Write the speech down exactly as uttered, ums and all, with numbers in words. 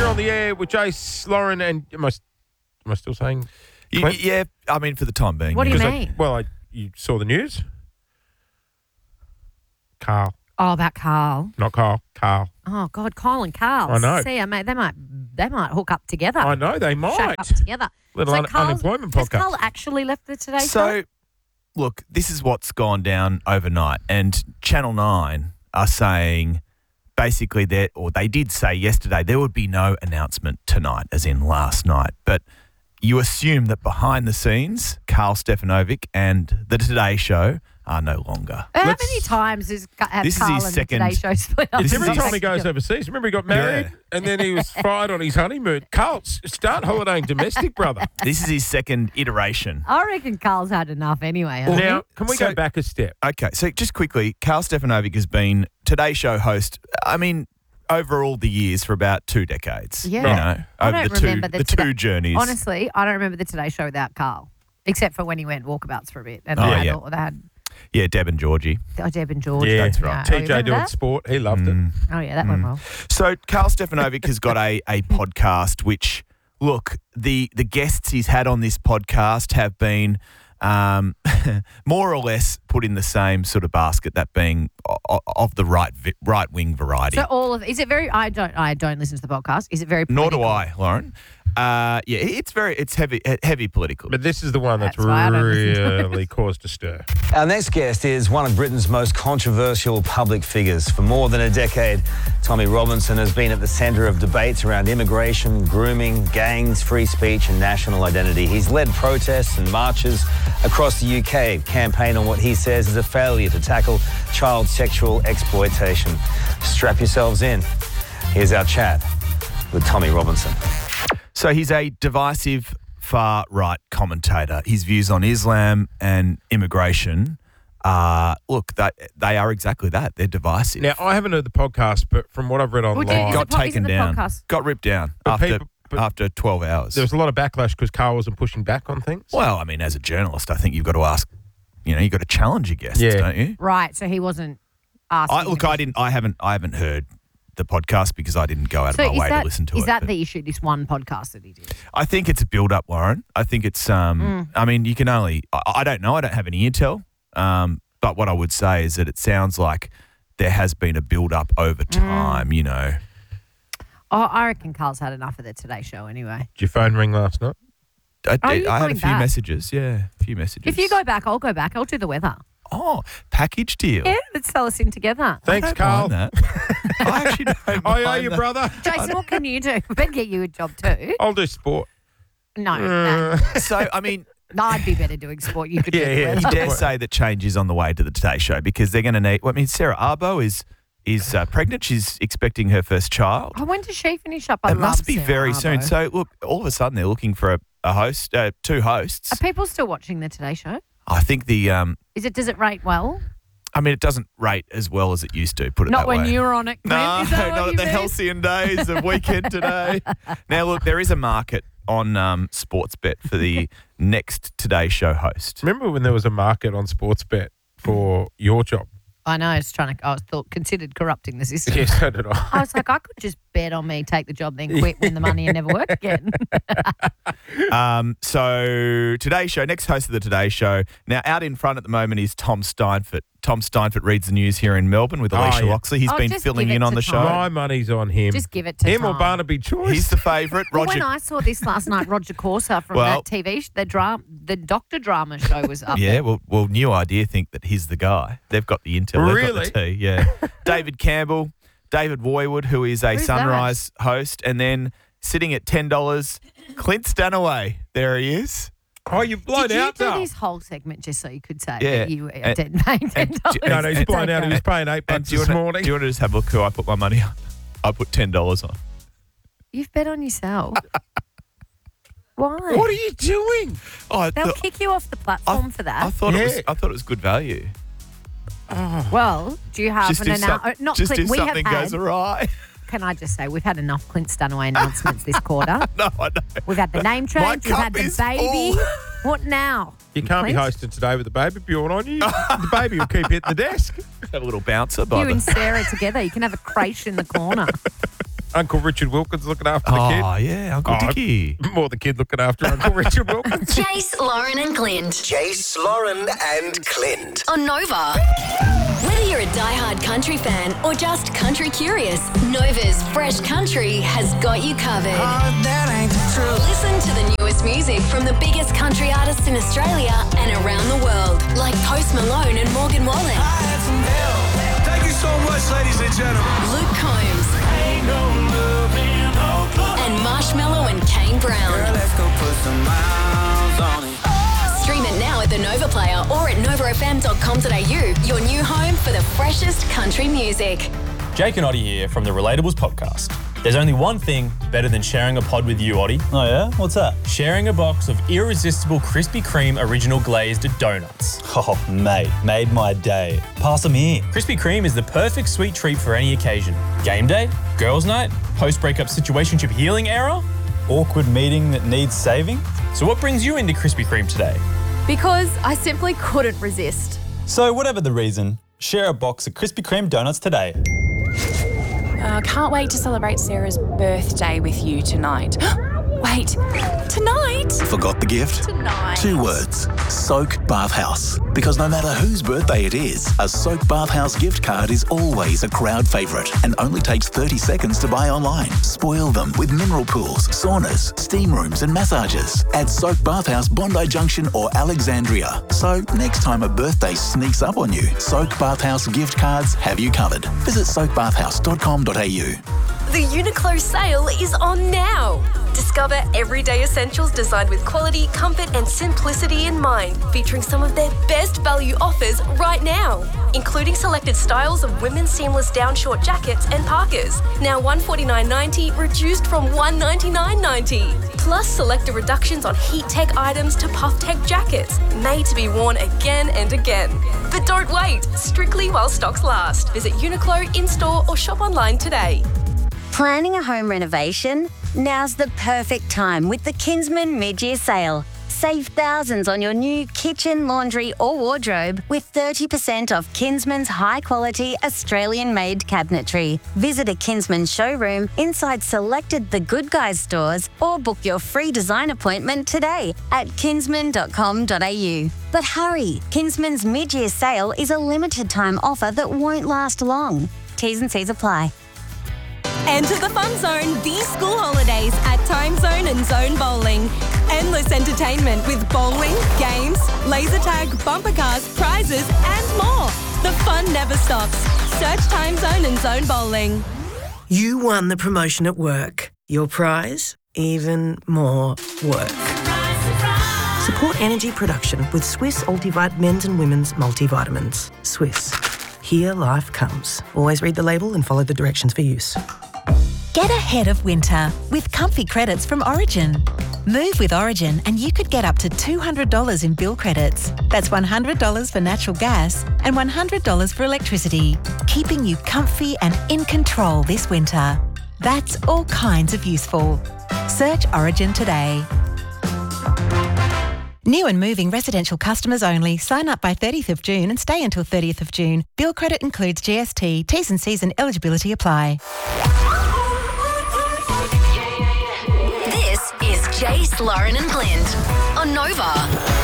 on the air with Jace, Lauren, and am I, am I still saying? You, Clint? yeah, I mean, for the time being. What do yeah. you 'Cause mean? I, well, I, you saw the news. Carl, Oh, about Carl. not Carl. Carl. Oh God, Kyle and Carl. I know. See, mate, they might they might hook up together. I know they Shack might. up together. Little un- Carl's- unemployment Has podcast. Carl actually left the Today Show? So, look, this is what's gone down overnight, and Channel Nine are saying basically that, or they did say yesterday, there would be no announcement tonight, as in last night. But you assume that behind the scenes, Carl Stefanovic and the Today Show are no longer. How Let's- many times has Ca- have This is Carl his and second- the Today Show split up? It's This every is time his- he goes overseas. Remember, he got married Yeah. and then he was fired on his honeymoon. Carl, s- start holidaying domestic, brother. This is his second iteration. I reckon Carl's had enough anyway. hasn't Now, he? can we So- go back a step? Okay, so just quickly, Carl Stefanovic has been Today Show host, I mean, over all the years for about two decades. Yeah. You know, I over don't the two, remember the the Today- two journeys. Honestly, I don't remember the Today Show without Carl, except for when he went walkabouts for a bit. And Oh, they, had yeah. all, they had Yeah, Deb and Georgie. oh, Deb and George. Yeah, that's right. Oh, T you J remember doing that? sport. He loved it. Mm. Oh, yeah, that went well. So Carl Stefanovic has got a, a podcast which, look, the, the guests he's had on this podcast have been um, more or less put in the same sort of basket, that being o- o- of the right vi- right wing variety. So all of is it very? I don't. I don't listen to the podcast. Is it very? Nor do political? I, Lauren. Uh, yeah, it's very it's heavy heavy political. But this is the one that's, That's why I don't listen to it. really caused a stir. Our next guest is one of Britain's most controversial public figures. For more than a decade, Tommy Robinson has been at the centre of debates around immigration, grooming, gangs, free speech and national identity. He's led protests and marches across the U K, campaign on what he says is a failure to tackle child sexual exploitation. Strap yourselves in. Here's our chat with Tommy Robinson. So he's a divisive far-right commentator. His views on Islam and immigration are, look, they, they are exactly that. They're divisive. Now, I haven't heard the podcast, but from what I've read Well, online, did- is got the po- taken isn't the down. podcast- Got ripped down But after, people- but- after twelve hours. there was a lot of backlash because Carl wasn't pushing back on things. Well, I mean, as a journalist, I think you've got to ask, you know, you've got to challenge your guests, Yeah. don't you? Right. So he wasn't asking. I, look, I didn't, I haven't, I haven't heard the podcast because I didn't go out So of my is way that, to listen to is it. that but the issue? This one podcast that he did. I think it's a build-up, Lauren. I think it's, um, Mm. I mean, you can only, I, I don't know, I don't have any intel, um, but what I would say is that it sounds like there has been a build-up over Mm. time, you know. Oh, I reckon Carl's had enough of the Today Show anyway. Did your phone ring last night? I, Are did- you I had a going few back? messages, yeah, a few messages. If you go back, I'll go back. I'll do the weather. Oh, package deal. Yeah, let's sell us in together. Thanks, I don't Carl. mind that. I actually don't I owe mind you, that. brother. Jason, what can you do? We better get you a job too. I'll do sport. No, no. So, I mean, No, I'd be better doing sport. You could Yeah, do yeah. the you weather. dare say that change is on the way to the Today Show because they're going to need, well, I mean, Sarah Arbo is is uh, pregnant. She's expecting her first child. Oh, when does she finish up? I It love must be Sarah very Arbo. soon. So, look, all of a sudden they're looking for a, a host, uh, two hosts. Are people still watching the Today Show? I think the, um, Is it? Does it rate well? I mean, it doesn't rate as well as it used to, put it Not that when way. you were on it, Clint. No, Is that what not you at the mean? halcyon days of Weekend Today. Now, look, there is a market on um, Sportsbet for the next Today Show host. Remember when there was a market on Sportsbet for your job? I know. I was trying to. I was thought considered corrupting the system. Yeah, so did I. I was like, I could just bet on me, take the job, then quit, win the money, and never work again. Um, so Today Show, next host of the Today Show. Now, out in front at the moment is Tom Steinfort. Tom Steinfort reads the news here in Melbourne with Oh, Alicia yeah. Loxley. He's Oh, been just filling give it in on to the Tom. show. My money's on him. Just give it to him Tom. or Barnaby Choice. He's the favourite. Well, Roger. when I saw this last night, Roger Corser from Well- that T V, sh- the drama, the Doctor Drama show was up. Yeah, there. well, well, New Idea think that he's the guy. They've got the intel. They've Really? got the tea. Yeah. David Campbell, David Woywood, who is a Who's Sunrise host, and then sitting at ten dollars, Clint Stanaway. There he is. Oh, you've blown Did you out do now. this whole segment just so you could say Yeah. that you were And- dead paying ten and- dollars? No, no, he's And- blown out. He was paying eight And bucks do you this wanna- morning. Do you want to just have a look who I put my money on? I put ten dollars on. You've bet on yourself. Why? What are you doing? Oh, I They'll thought- kick you off the platform for that. I thought it was. Yeah. I thought it was good value. well, do you have Just an if, some, announcement? Not just Clint. if We have something had. goes awry. Can I just say we've had enough Clint Stanaway announcements this quarter. No, I know. We've had the name My change. We've had cup the is baby. full. What now? You can't be Clint? hosting today with the baby Bjorn on you. The baby will keep hitting the desk. Have a little bouncer by You the. and Sarah together. You can have a creche in the corner. Uncle Richard Wilkins looking after the Oh, kid. yeah, Uncle Oh, Dickie. More the kid looking after Uncle Richard Wilkins. Jace, Lauren and Clint Jace, Lauren and Clint. on Nova. Whether you're a diehard country fan or just country curious, Nova's Fresh Country has got you covered. Listen to the newest music from the biggest country artists in Australia and around the world, like Post Malone and Morgan Wallen, Thank you so much, ladies and gentlemen. Luke Combs, and Marshmello and Kane Brown. Let's go put some miles on it. Stream it now at the Nova Player or at nova f m dot com dot a u, your new home for the freshest country music. Jake and Oddie here from the Relatables podcast. There's only one thing better than sharing a pod with you, Oddie. Oh yeah? What's that? Sharing a box of irresistible Krispy Kreme original glazed donuts. Oh, mate, made my day. Pass them here. Krispy Kreme is the perfect sweet treat for any occasion. Game day, girls' night, post-breakup situationship healing era. Awkward meeting that needs saving? So what brings you into Krispy Kreme today? Because I simply couldn't resist. So whatever the reason, share a box of Krispy Kreme donuts today. Uh, can't wait to celebrate Sarah's birthday with you tonight. Wait, tonight? Forgot the gift? Tonight. Two words. Soak Bathhouse. Because no matter whose birthday it is, a Soak Bathhouse gift card is always a crowd favourite and only takes thirty seconds to buy online. Spoil them with mineral pools, saunas, steam rooms and massages at Soak Bathhouse, Bondi Junction or Alexandria. So next time a birthday sneaks up on you, Soak Bathhouse gift cards have you covered. Visit soak bathhouse dot com dot a u. The Uniqlo sale is on now. Discover everyday essentials designed with quality, comfort and simplicity in mind, featuring some of their best value offers right now, including selected styles of women's seamless down short jackets and parkas, now one hundred forty-nine dollars ninety, reduced from one hundred ninety-nine dollars ninety. Plus selected reductions on heat tech items to puff tech jackets, made to be worn again and again. But don't wait, strictly while stocks last. Visit Uniqlo in-store or shop online today. Planning a home renovation? Now's the perfect time with the Kinsman mid-year sale. Save thousands on your new kitchen, laundry or wardrobe with thirty percent off Kinsman's high-quality Australian-made cabinetry. Visit a Kinsman showroom inside selected The Good Guys stores or book your free design appointment today at kinsman dot com dot a u. But hurry, Kinsman's mid-year sale is a limited-time offer that won't last long. T's and C's apply. Enter the fun zone these school holidays at Time Zone and Zone Bowling. Endless entertainment with bowling, games, laser tag, bumper cars, prizes and more. The fun never stops. Search Time Zone and Zone Bowling. You won the promotion at work. Your prize? Even more work. Support energy production with Swiss Ultivite men's and women's multivitamins. Swiss. Here life comes. Always read the label and follow the directions for use. Get ahead of winter with comfy credits from Origin. Move with Origin and you could get up to two hundred dollars in bill credits. That's one hundred dollars for natural gas and one hundred dollars for electricity, keeping you comfy and in control this winter. That's all kinds of useful. Search Origin today. New and moving residential customers only. Sign up by thirtieth of June and stay until thirtieth of June. Bill credit includes G S T. T's and C's and eligibility apply. This is Jace, Lauren and Clint on Nova.